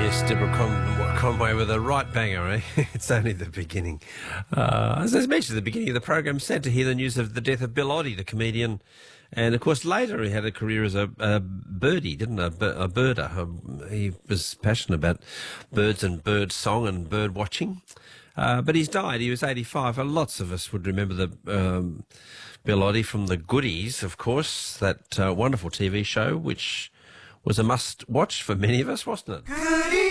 Yes, Deborah Conway with a right banger, eh? It's only the beginning. As I mentioned at the beginning of the program, sad to hear the news of the death of Bill Oddie, the comedian. And, of course, later he had a career as a birdie, didn't he? A birder. He was passionate about birds and bird song and bird watching. But he's died. He was 85. Lots of us would remember the Bill Oddie from The Goodies, of course, that wonderful TV show, which was a must-watch for many of us, wasn't it?